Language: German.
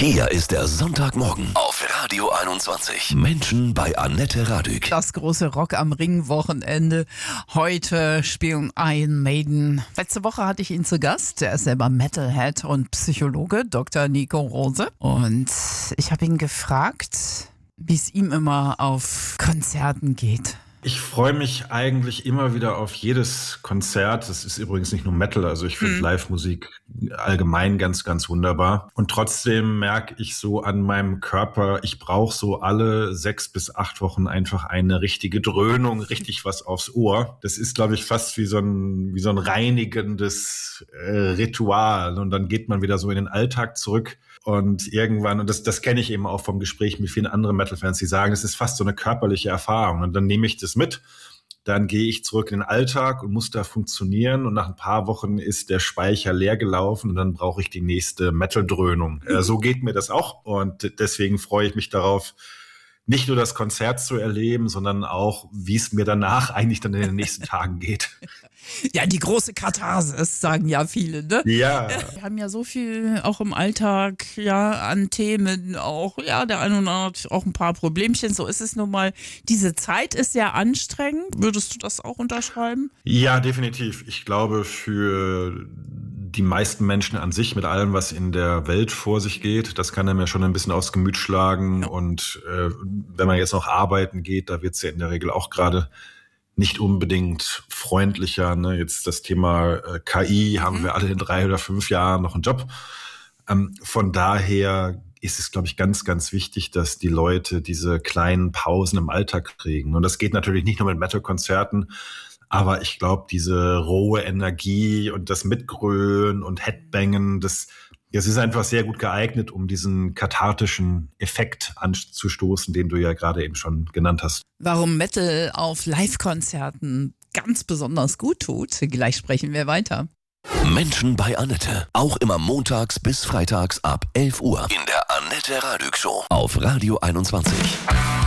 Hier ist der Sonntagmorgen auf Radio 21. Menschen bei Annette Radück. Das große Rock am Ring-Wochenende. Heute spielen Iron Maiden. Letzte Woche hatte ich ihn zu Gast. Er ist selber Metalhead und Psychologe, Dr. Nico Rose. Und ich habe ihn gefragt, wie es ihm immer auf Konzerten geht. Ich freue mich eigentlich immer wieder auf jedes Konzert. Das ist übrigens nicht nur Metal, also ich finde Live-Musik allgemein ganz, ganz wunderbar. Und trotzdem merke ich so an meinem Körper, ich brauche so alle 6 bis 8 Wochen einfach eine richtige Dröhnung, richtig was aufs Ohr. Das ist, glaube ich, fast wie so ein reinigendes Ritual. Und dann geht man wieder so in den Alltag zurück. Und irgendwann, und das kenne ich eben auch vom Gespräch mit vielen anderen Metal-Fans, die sagen, es ist fast so eine körperliche Erfahrung. Und dann nehme ich das mit, dann gehe ich zurück in den Alltag und muss da funktionieren. Und nach ein paar Wochen ist der Speicher leer gelaufen und dann brauche ich die nächste Metal-Dröhnung. So geht mir das auch. Und deswegen freue ich mich darauf, nicht nur das Konzert zu erleben, sondern auch, wie es mir danach eigentlich dann in den nächsten Tagen geht. Ja, die große Katharsis, sagen ja viele, ne? Ja. Wir haben ja so viel auch im Alltag, ja, an Themen auch, ja, der eine oder andere hat auch ein paar Problemchen, so ist es nun mal. Diese Zeit ist sehr anstrengend. Würdest du das auch unterschreiben? Ja, definitiv. Ich glaube, für die meisten Menschen an sich, mit allem, was in der Welt vor sich geht, das kann einem ja schon ein bisschen aufs Gemüt schlagen. Ja. Und wenn man jetzt noch arbeiten geht, da wird es ja in der Regel auch gerade nicht unbedingt freundlicher. Ne? Jetzt das Thema KI, haben wir alle in 3 oder 5 Jahren noch einen Job. Von daher ist es, glaube ich, ganz, ganz wichtig, dass die Leute diese kleinen Pausen im Alltag kriegen. Und das geht natürlich nicht nur mit Metal-Konzerten, aber ich glaube, diese rohe Energie und das Mitgrölen und Headbangen, das ist einfach sehr gut geeignet, um diesen kathartischen Effekt anzustoßen, den du ja gerade eben schon genannt hast. Warum Metal auf Live-Konzerten ganz besonders gut tut, gleich sprechen wir weiter. Menschen bei Annette. Auch immer montags bis freitags ab 11 Uhr. In der Annette Radück Show auf Radio 21.